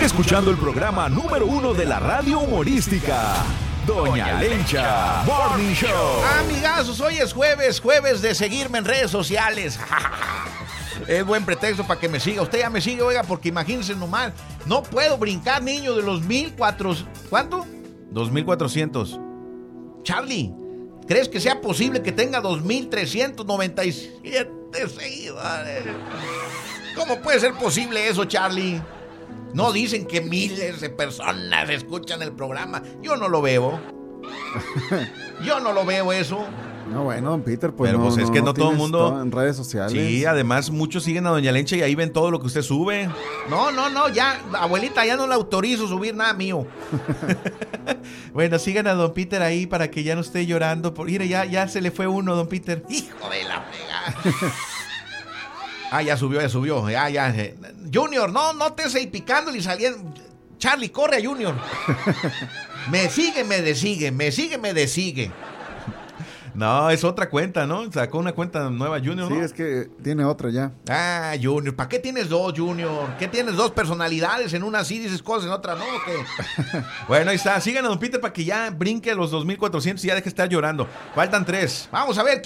Sigue escuchando el programa número 1 de la radio humorística, Doña Lencha Morning Show. Amigazos, hoy es jueves de seguirme en redes sociales. Es buen pretexto para que me siga. Usted ya me sigue, oiga, porque imagínense nomás, no puedo brincar, niño, de los 1,400. ¿Cuánto? 2,400. Charlie, ¿crees que sea posible que tenga 2,397 seguidores? ¿Cómo puede ser posible eso, Charlie? No dicen que miles de personas escuchan el programa. Yo no lo veo. Yo no lo veo eso. No, bueno, don Peter, pues pero no, pues es que no todo el mundo en redes sociales. Sí, además muchos siguen a Doña Lencha y ahí ven todo lo que usted sube. No, ya, abuelita, ya no le autorizo subir nada mío. Bueno, sigan a don Peter ahí para que ya no esté llorando. Mire, ya se le fue uno, don Peter. Hijo de la fregada. Ya subió. Ya. Junior, no te estés picando y saliendo. Charlie, corre a Junior. Me sigue. No, es otra cuenta, ¿no? Sacó una cuenta nueva, Junior, ¿no? Sí, es que tiene otra ya. Junior, ¿para qué tienes dos, Junior? ¿Qué tienes dos personalidades? En una sí dices cosas, en otra no, ¿o qué? Bueno, ahí está. Sigan a don Peter para que ya brinque los 2,400 y ya deje de estar llorando. Faltan 3. Vamos a ver.